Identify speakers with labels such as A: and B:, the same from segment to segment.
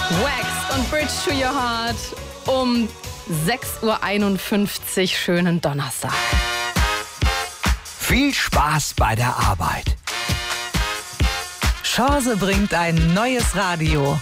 A: Wax und Bridge to Your Heart um 6.51 Uhr. Schönen Donnerstag.
B: Viel Spaß bei der Arbeit.
C: Chance bringt ein neues Radio.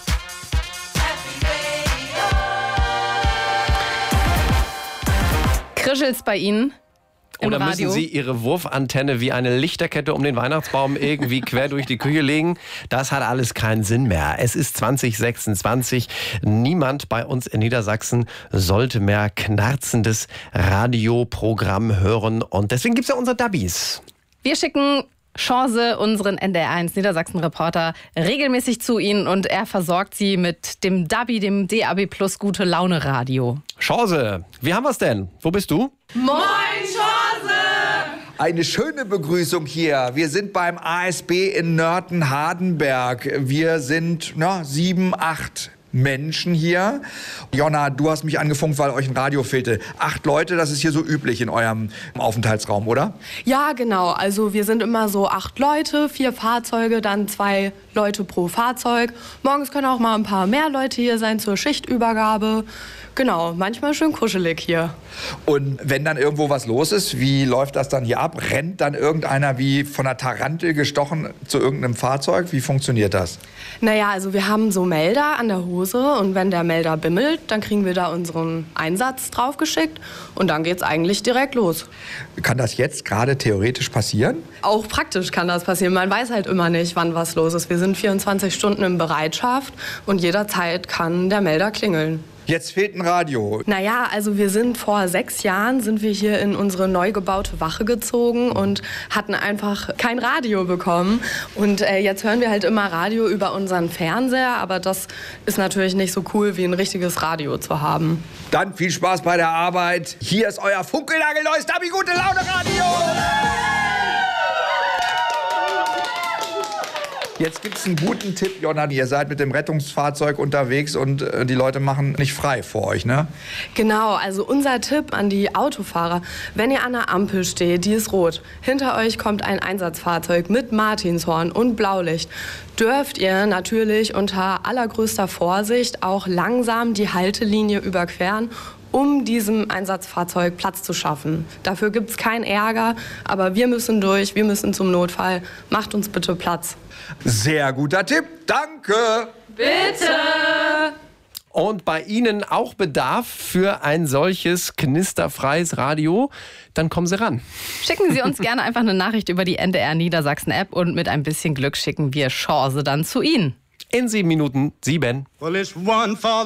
A: Krischelt's bei Ihnen?
D: Oder müssen Sie Ihre Wurfantenne wie eine Lichterkette um den Weihnachtsbaum irgendwie quer durch die Küche legen? Das hat alles keinen Sinn mehr. Es ist 2026. Niemand bei uns in Niedersachsen sollte mehr knarzendes Radioprogramm hören. Und deswegen gibt es ja unsere Dubbies.
A: Wir schicken Chance, unseren NDR1 Niedersachsen-Reporter, regelmäßig zu Ihnen und er versorgt Sie mit dem Dubby, dem DAB Plus Gute Laune Radio.
D: Chance, wie haben wir's denn? Wo bist du?
A: Moin, Chance!
B: Eine schöne Begrüßung hier. Wir sind beim ASB in Nörten-Hardenberg. Wir sind 7, 8 Menschen hier. Jonna, du hast mich angefunkt, weil euch ein Radio fehlte. 8 Leute, das ist hier so üblich in eurem Aufenthaltsraum, oder?
E: Ja, genau. Also wir sind immer so 8 Leute, 4 Fahrzeuge, dann 2 Leute pro Fahrzeug. Morgens können auch mal ein paar mehr Leute hier sein zur Schichtübergabe. Genau, manchmal schön kuschelig hier.
B: Und wenn dann irgendwo was los ist, wie läuft das dann hier ab? Rennt dann irgendeiner wie von einer Tarantel gestochen zu irgendeinem Fahrzeug? Wie funktioniert das?
E: Naja, also wir haben so Melder an der Hose und wenn der Melder bimmelt, dann kriegen wir da unseren Einsatz draufgeschickt und dann geht's eigentlich direkt los.
B: Kann das jetzt gerade theoretisch passieren?
E: Auch praktisch kann das passieren. Man weiß halt immer nicht, wann was los ist. Wir sind 24 Stunden in Bereitschaft und jederzeit kann der Melder klingeln.
B: Jetzt fehlt ein Radio.
E: Naja, also wir sind vor 6 Jahren sind wir hier in unsere neu gebaute Wache gezogen und hatten einfach kein Radio bekommen. Und jetzt hören wir halt immer Radio über unseren Fernseher, aber das ist natürlich nicht so cool, wie ein richtiges Radio zu haben.
B: Dann viel Spaß bei der Arbeit. Hier ist euer funkelnagelneues Dubby Gute Laune Radio. Jetzt gibt's einen guten Tipp, Jonna. Ihr seid mit dem Rettungsfahrzeug unterwegs und die Leute machen nicht frei vor euch, ne?
E: Genau, also unser Tipp an die Autofahrer. Wenn ihr an der Ampel steht, die ist rot, hinter euch kommt ein Einsatzfahrzeug mit Martinshorn und Blaulicht, dürft ihr natürlich unter allergrößter Vorsicht auch langsam die Haltelinie überqueren, um diesem Einsatzfahrzeug Platz zu schaffen. Dafür gibt's keinen Ärger, aber wir müssen durch, wir müssen zum Notfall. Macht uns bitte Platz.
B: Sehr guter Tipp, danke.
E: Bitte.
D: Und bei Ihnen auch Bedarf für ein solches knisterfreies Radio? Dann kommen Sie ran.
A: Schicken Sie uns gerne einfach eine Nachricht über die NDR Niedersachsen App und mit ein bisschen Glück schicken wir Chance dann zu Ihnen.
D: In 7 Minuten 7.
F: Well, it's one for